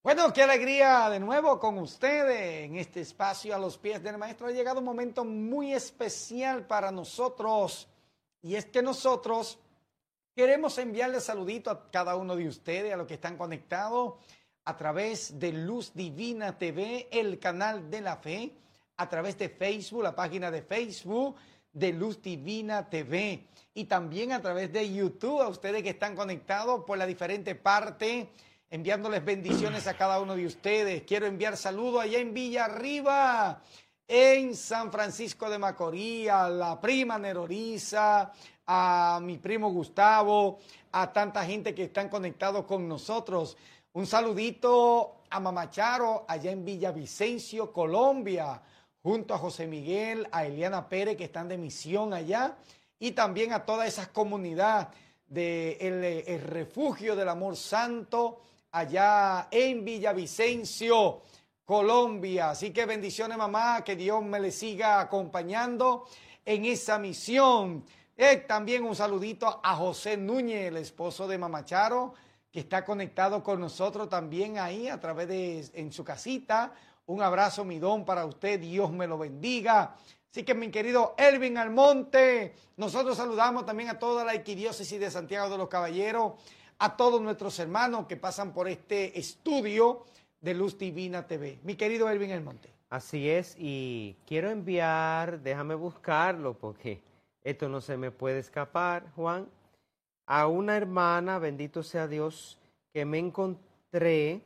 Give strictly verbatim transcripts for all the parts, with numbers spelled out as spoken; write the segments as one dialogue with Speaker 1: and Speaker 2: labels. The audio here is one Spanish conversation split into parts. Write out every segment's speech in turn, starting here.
Speaker 1: Bueno, qué alegría de nuevo con ustedes en este espacio a los pies del maestro. Ha llegado un momento muy especial para nosotros y es que nosotros queremos enviarle saludito a cada uno de ustedes, a los que están conectados a través de Luz Divina T V, el canal de la fe, a través de Facebook, la página de Facebook de Luz Divina T V y también a través de YouTube, a ustedes que están conectados por la diferente parte, enviándoles bendiciones a cada uno de ustedes. Quiero enviar saludos allá en Villarriba, en San Francisco de Macorís, a la prima Neroriza, a mi primo Gustavo, a tanta gente que están conectados con nosotros. Un saludito a Mamá Charo, allá en Villavicencio, Colombia, junto a José Miguel, a Eliana Pérez, que están de misión allá, y también a toda esa comunidad del de el Refugio del Amor Santo, allá en Villavicencio, Colombia. Así que bendiciones, mamá, que Dios me le siga acompañando en esa misión. Eh, también un saludito a José Núñez, el esposo de Mamá Charo, que está conectado con nosotros también ahí a través de en su casita. Un abrazo, mi don, para usted. Dios me lo bendiga. Así que, mi querido Elvin Almonte, nosotros saludamos también a toda la arquidiócesis de Santiago de los Caballeros, a todos nuestros hermanos que pasan por este estudio de Luz Divina T V. Mi querido Elvin Almonte.
Speaker 2: Así es, y quiero enviar, déjame buscarlo porque esto no se me puede escapar, Juan, a una hermana, bendito sea Dios, que me encontré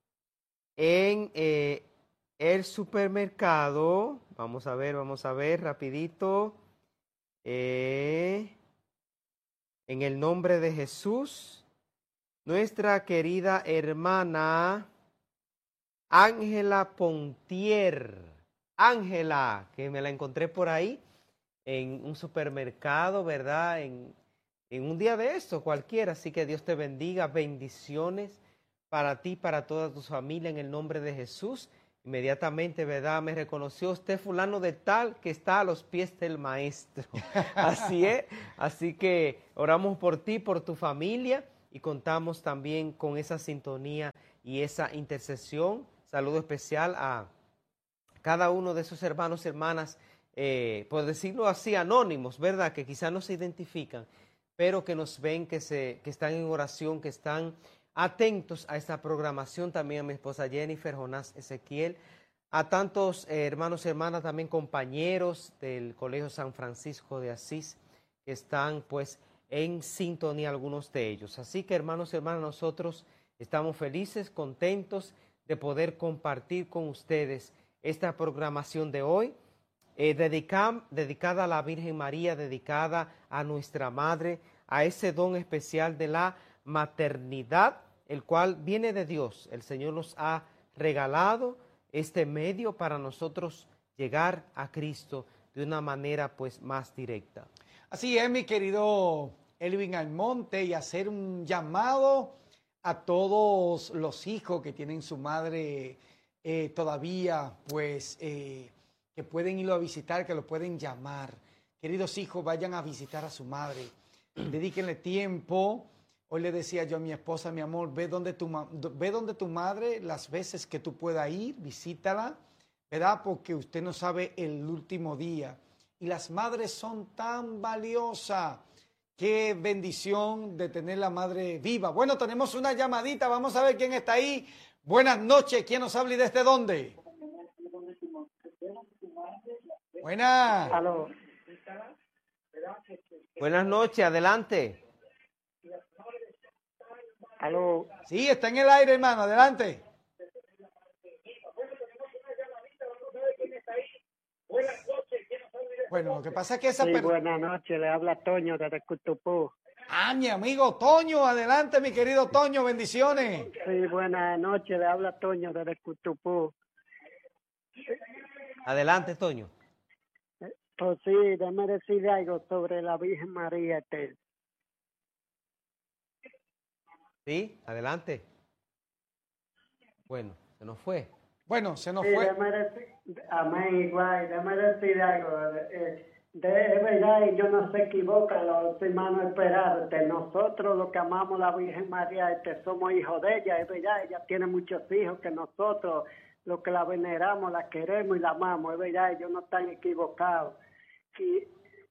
Speaker 2: en eh, el supermercado. Vamos a ver, vamos a ver, rapidito. Eh, en el nombre de Jesús, nuestra querida hermana Ángela Pontier. Ángela, que me la encontré por ahí en un supermercado, ¿verdad? En, en un día de esto, cualquiera. Así que Dios te bendiga. Bendiciones para ti, para toda tu familia, en el nombre de Jesús. Inmediatamente, ¿verdad? Me reconoció usted, fulano de tal, que está a los pies del maestro. Así es. Así que oramos por ti, por tu familia, y contamos también con esa sintonía y esa intercesión. Saludo especial a cada uno de esos hermanos, hermanas, eh, por decirlo así, anónimos, ¿verdad? Que quizás no se identifican, pero que nos ven, que, se, que están en oración, que están atentos a esta programación. También a mi esposa Jennifer, Jonás, Ezequiel, a tantos eh, hermanos y hermanas, también compañeros del Colegio San Francisco de Asís, que están pues en sintonía, algunos de ellos. Así que, hermanos y hermanas, nosotros estamos felices, contentos de poder compartir con ustedes esta programación de hoy, eh, dedica, dedicada a la Virgen María, dedicada a nuestra Madre, a ese don especial de la maternidad, el cual viene de Dios. El Señor nos ha regalado este medio para nosotros llegar a Cristo de una manera pues más directa.
Speaker 1: Así es, mi querido Elvin Almonte, y hacer un llamado a todos los hijos que tienen su madre eh, todavía, pues, eh, que pueden irlo a visitar, que lo pueden llamar. Queridos hijos, vayan a visitar a su madre, dedíquenle tiempo. Hoy le decía yo a mi esposa, mi amor, ve donde tu, ve donde tu madre las veces que tú puedas ir, visítala, ¿verdad? Porque usted no sabe el último día. Y las madres son tan valiosas. Qué bendición de tener la madre viva. Bueno, tenemos una llamadita, vamos a ver quién está ahí. Buenas noches, ¿quién nos habla y desde dónde? Buenas.
Speaker 3: Aló.
Speaker 2: Buenas noches, adelante.
Speaker 3: Aló.
Speaker 1: Sí, está en el aire, hermano, adelante. Bueno, lo que pasa es que esa
Speaker 3: Sí,
Speaker 1: persona...
Speaker 3: buenas noches, le habla Toño desde Cutupú.
Speaker 1: Ah, mi amigo Toño, adelante, mi querido Toño, bendiciones.
Speaker 3: Sí, buenas noches, le habla Toño desde Cutupú.
Speaker 2: Adelante, Toño.
Speaker 3: Pues sí, déjame decir algo sobre la Virgen María Eterna.
Speaker 2: Sí, adelante. Bueno, se nos fue.
Speaker 1: Bueno, se nos
Speaker 3: Sí,
Speaker 1: fue.
Speaker 3: déjame decir, amén, igual, déjame decir algo. Eh, De verdad, ellos no se equivocan, los hermanos Esperarte. Nosotros los que amamos a la Virgen María, este, somos hijos de ella, es verdad, ella tiene muchos hijos que nosotros, los que la veneramos, la queremos y la amamos, es verdad, ellos no están equivocados. Y,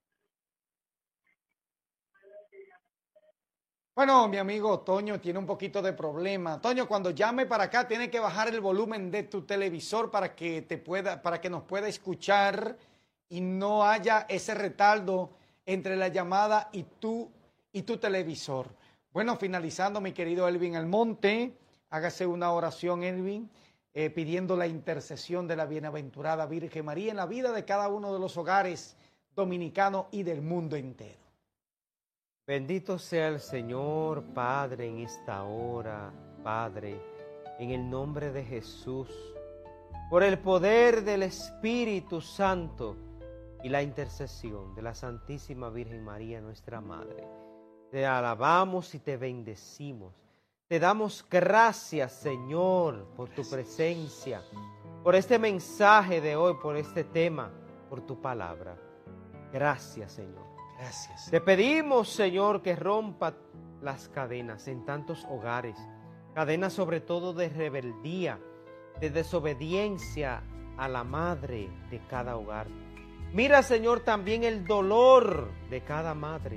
Speaker 1: Bueno, mi amigo Toño tiene un poquito de problema. Toño, cuando llame para acá, tiene que bajar el volumen de tu televisor para que te pueda, para que nos pueda escuchar y no haya ese retardo entre la llamada y tú y tu televisor. Bueno, finalizando, mi querido Elvin Almonte, hágase una oración, Elvin, eh, pidiendo la intercesión de la bienaventurada Virgen María en la vida de cada uno de los hogares dominicanos y del mundo entero.
Speaker 2: Bendito sea el Señor, Padre, en esta hora, Padre, en el nombre de Jesús, por el poder del Espíritu Santo y la intercesión de la Santísima Virgen María, nuestra Madre. Te alabamos y te bendecimos. Te damos gracias, Señor, por tu presencia, por este mensaje de hoy, por este tema, por tu palabra. Gracias, Señor.
Speaker 1: Gracias.
Speaker 2: Te pedimos, Señor, que rompa las cadenas en tantos hogares, cadenas sobre todo de rebeldía, de desobediencia a la madre de cada hogar. Mira, Señor, también el dolor de cada madre,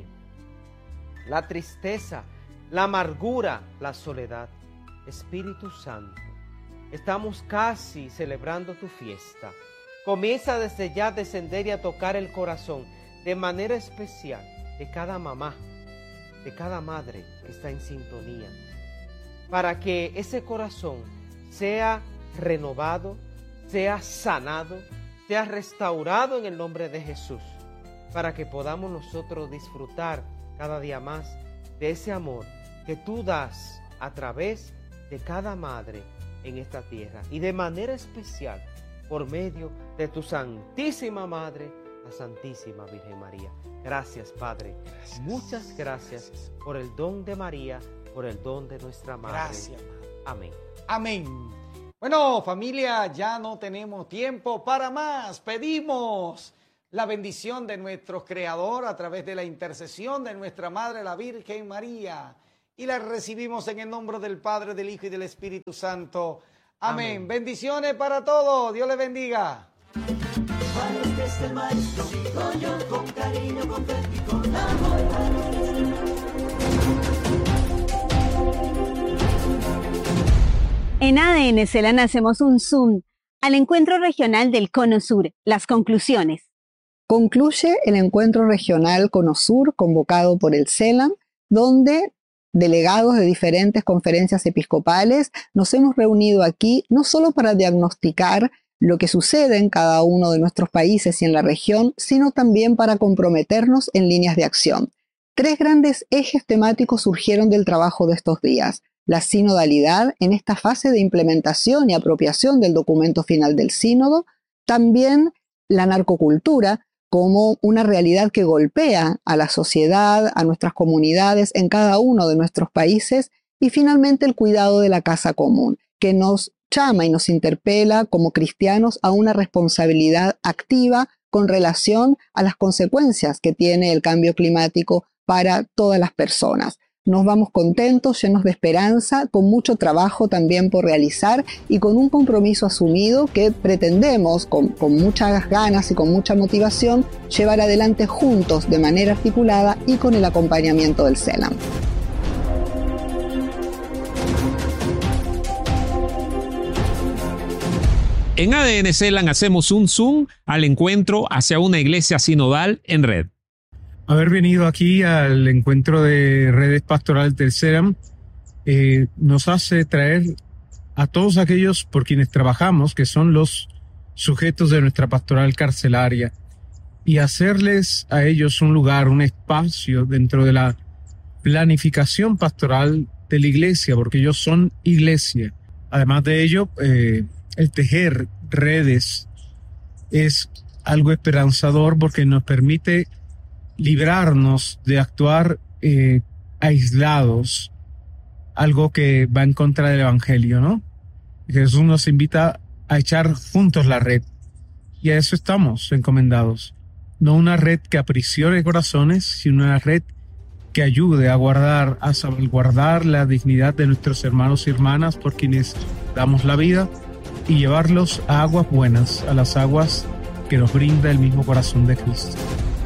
Speaker 2: la tristeza, la amargura, la soledad. Espíritu Santo, estamos casi celebrando tu fiesta. Comienza desde ya a descender y a tocar el corazón de manera especial de cada mamá, de cada madre que está en sintonía, para que ese corazón sea renovado, sea sanado, sea restaurado en el nombre de Jesús, para que podamos nosotros disfrutar cada día más de ese amor que tú das a través de cada madre en esta tierra y de manera especial por medio de tu Santísima Madre, la Santísima Virgen María. Gracias, Padre. Gracias. Muchas gracias, gracias por el don de María, por el don de nuestra Madre.
Speaker 1: Gracias, Madre.
Speaker 2: Amén.
Speaker 1: Amén. Bueno, familia, ya no tenemos tiempo para más. Pedimos la bendición de nuestro Creador a través de la intercesión de nuestra Madre, la Virgen María. Y la recibimos en el nombre del Padre, del Hijo y del Espíritu Santo. Amén. Amén. Bendiciones para todos. Dios les bendiga.
Speaker 4: Padre, que es el maestro, sigo yo con cariño, con fe y con amor.
Speaker 5: En A D N CELAM hacemos un zoom al encuentro regional del Cono Sur. Las conclusiones.
Speaker 6: Concluye el encuentro regional Cono Sur convocado por el CELAM, donde delegados de diferentes conferencias episcopales nos hemos reunido aquí no solo para diagnosticar lo que sucede en cada uno de nuestros países y en la región, sino también para comprometernos en líneas de acción. Tres grandes ejes temáticos surgieron del trabajo de estos días: la sinodalidad en esta fase de implementación y apropiación del documento final del sínodo, también la narcocultura como una realidad que golpea a la sociedad, a nuestras comunidades en cada uno de nuestros países, y finalmente el cuidado de la casa común, que nos llama y nos interpela como cristianos a una responsabilidad activa con relación a las consecuencias que tiene el cambio climático para todas las personas. Nos vamos contentos, llenos de esperanza, con mucho trabajo también por realizar y con un compromiso asumido que pretendemos, con, con muchas ganas y con mucha motivación, llevar adelante juntos de manera articulada y con el acompañamiento del CELAM.
Speaker 7: En A D N CELAM hacemos un zoom al encuentro hacia una iglesia sinodal en red.
Speaker 8: Haber venido aquí al encuentro de redes pastorales del CELAM eh, nos hace traer a todos aquellos por quienes trabajamos, que son los sujetos de nuestra pastoral carcelaria, y hacerles a ellos un lugar, un espacio dentro de la planificación pastoral de la iglesia, porque ellos son iglesia. Además de ello, eh, el tejer redes es algo esperanzador porque nos permite librarnos de actuar eh, aislados, algo que va en contra del Evangelio, ¿no? Jesús nos invita a echar juntos la red y a eso estamos encomendados. no una red que aprisione corazones, sino una red que ayude a guardar, a salvaguardar la dignidad de nuestros hermanos y hermanas por quienes damos la vida y llevarlos a aguas buenas, a las aguas que nos brinda el mismo corazón de Cristo.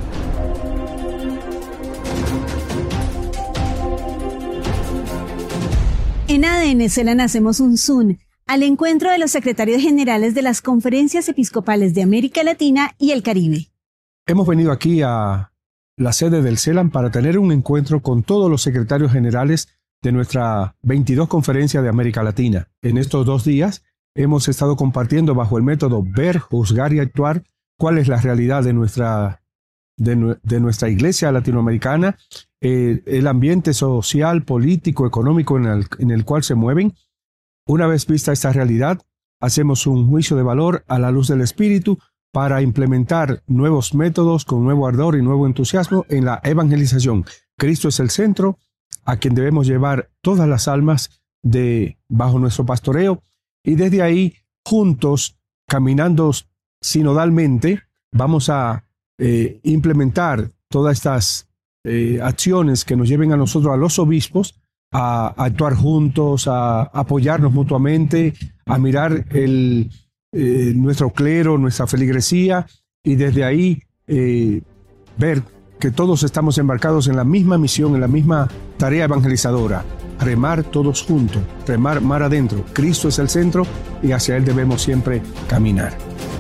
Speaker 5: En A D N Celan hacemos un zoom al encuentro de los secretarios generales de las conferencias episcopales de América Latina y el Caribe.
Speaker 9: Hemos venido aquí a la sede del CELAM para tener un encuentro con todos los secretarios generales de nuestra veintidós conferencia de América Latina. En estos dos días hemos estado compartiendo bajo el método ver, juzgar y actuar cuál es la realidad de nuestra, de, de nuestra iglesia latinoamericana, eh, el ambiente social, político, económico en el, en el cual se mueven. Una vez vista esta realidad, hacemos un juicio de valor a la luz del Espíritu para implementar nuevos métodos con nuevo ardor y nuevo entusiasmo en la evangelización. Cristo es el centro a quien debemos llevar todas las almas de, bajo nuestro pastoreo, y desde ahí, juntos, caminando sinodalmente, vamos a eh, implementar todas estas eh, acciones que nos lleven a nosotros, a los obispos, a, a actuar juntos, a, a apoyarnos mutuamente, a mirar el Eh, nuestro clero, nuestra feligresía, y desde ahí eh, ver que todos estamos embarcados en la misma misión, en la misma tarea evangelizadora, remar todos juntos, remar mar adentro. Cristo es el centro y hacia Él debemos siempre caminar.